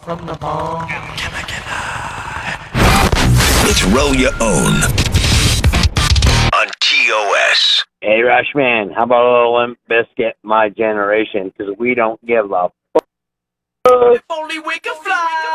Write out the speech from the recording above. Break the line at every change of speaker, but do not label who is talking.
from the ball.
It's Roll Your Own on TOS.
Hey, Rushman, how about a little Limp Biscuit, My Generation? Because we don't give a
If only we could fly.